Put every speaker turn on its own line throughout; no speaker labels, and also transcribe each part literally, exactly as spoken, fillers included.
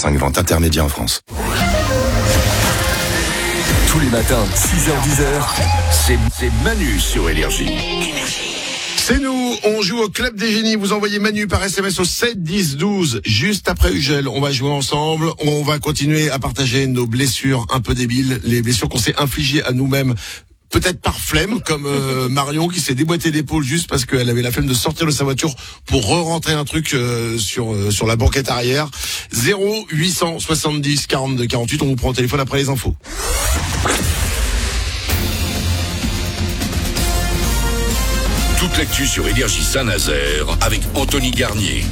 cinq ventes intermédiaires en France.
Tous les matins, six heures dix, c'est, c'est Manu sur Énergie.
C'est nous, on joue au Club des Génies. Vous envoyez Manu par S M S au sept dix douze. Juste après Ugel, on va jouer ensemble. On va continuer à partager nos blessures un peu débiles, les blessures qu'on s'est infligées à nous-mêmes. Peut-être par flemme, comme euh, Marion qui s'est déboîté l'épaule juste parce qu'elle avait la flemme de sortir de sa voiture pour re-rentrer un truc euh, sur euh, sur la banquette arrière. zéro huit cent soixante-dix quarante-deux quarante-huit, on vous prend au téléphone après les infos.
Toute l'actu sur Énergie Saint-Nazaire avec Anthony Garnier.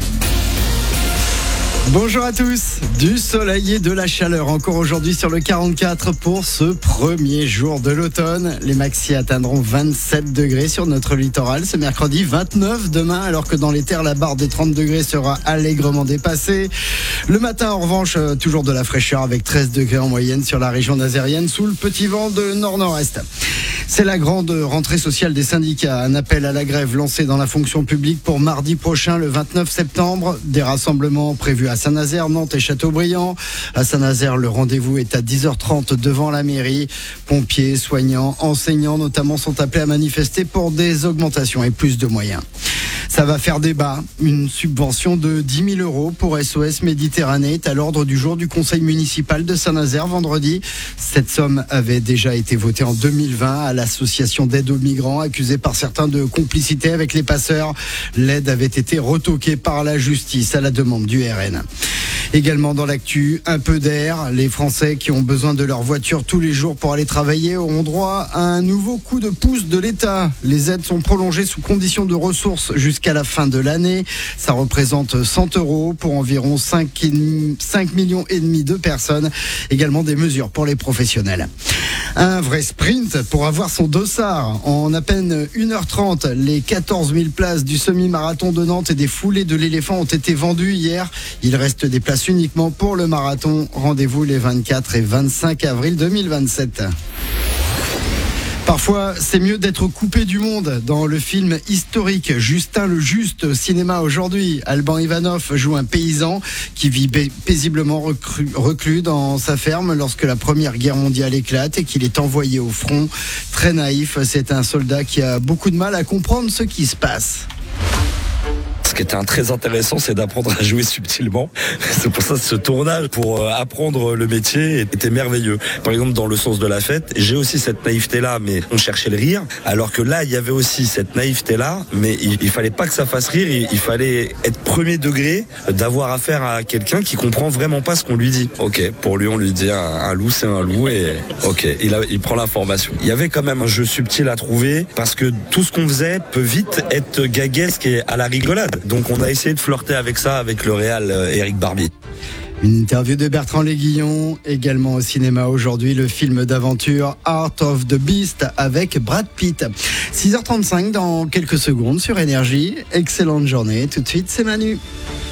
Bonjour à tous, du soleil et de la chaleur encore aujourd'hui sur le quarante-quatre pour ce premier jour de l'automne. Les maxi atteindront vingt-sept degrés sur notre littoral ce mercredi, vingt-neuf demain, alors que dans les terres la barre des trente degrés sera allègrement dépassée. Le matin en revanche, toujours de la fraîcheur avec treize degrés en moyenne sur la région nazérienne sous le petit vent de nord-nord-est. C'est la grande rentrée sociale des syndicats. Un appel à la grève lancé dans la fonction publique pour mardi prochain, le vingt-neuf septembre. Des rassemblements prévus à Saint-Nazaire, Nantes et Châteaubriand. À Saint-Nazaire, le rendez-vous est à dix heures trente devant la mairie. Pompiers, soignants, enseignants notamment sont appelés à manifester pour des augmentations et plus de moyens. Ça va faire débat. Une subvention de dix mille euros pour S O S Méditerranée est à l'ordre du jour du conseil municipal de Saint-Nazaire vendredi. Cette somme avait déjà été votée en deux mille vingt à l'association d'aide aux migrants accusée par certains de complicité avec les passeurs. L'aide avait été retoquée par la justice à la demande du R N. Également dans l'actu, un peu d'air. Les Français qui ont besoin de leur voiture tous les jours pour aller travailler auront droit à un nouveau coup de pouce de l'État. Les aides sont prolongées sous condition de ressources jusqu'à la fin de l'année. Ça représente cent euros pour environ cinq millions et demi de personnes. Également des mesures pour les professionnels. Un vrai sprint pour avoir son dossard. En à peine une heure trente, les quatorze mille places du semi-marathon de Nantes et des foulées de l'éléphant ont été vendues hier. Il reste des places uniquement pour le marathon. Rendez-vous les vingt-quatre et vingt-cinq avril deux mille vingt-sept. Parfois, c'est mieux d'être coupé du monde. Dans le film historique Justin le Juste au cinéma aujourd'hui, Alban Ivanov joue un paysan qui vit paisiblement reclus, reclus dans sa ferme lorsque la Première Guerre mondiale éclate et qu'il est envoyé au front. Très naïf, c'est un soldat qui a beaucoup de mal à comprendre ce qui se passe.
Ce qui était très intéressant, c'est d'apprendre à jouer subtilement. C'est pour ça que ce tournage pour apprendre le métier était merveilleux. Par exemple, dans Le Sens de la fête, j'ai aussi cette naïveté-là, mais on cherchait le rire. Alors que là, il y avait aussi cette naïveté-là, mais il, il fallait pas que ça fasse rire. Il, il fallait être premier degré, d'avoir affaire à quelqu'un qui comprend vraiment pas ce qu'on lui dit. Ok, pour lui, on lui dit un, un loup, c'est un loup, et ok, il, a, il prend l'information. Il y avait quand même un jeu subtil à trouver, parce que tout ce qu'on faisait peut vite être gaguesque et à la rigolade. Donc on a essayé de flirter avec ça avec le réal euh, Éric Barbier.
Une interview de Bertrand Léguillon, également au cinéma aujourd'hui, le film d'aventure Art of the Beast avec Brad Pitt. six heures trente-cinq dans quelques secondes sur Énergie. Excellente journée. Tout de suite, c'est Manu.